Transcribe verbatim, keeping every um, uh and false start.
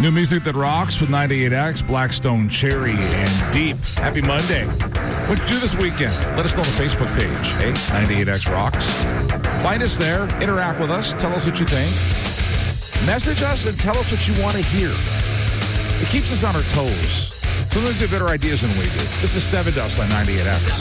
New music that rocks with ninety-eight X, Blackstone Cherry, and Deep. Happy Monday. What did you do this weekend? Let us know on the Facebook page. Hey, ninety-eight X Rocks. Find us there. Interact with us. Tell us what you think. Message us and tell us what you want to hear. It keeps us on our toes. Sometimes you have better ideas than we do. This is Seven Dust on ninety-eight X.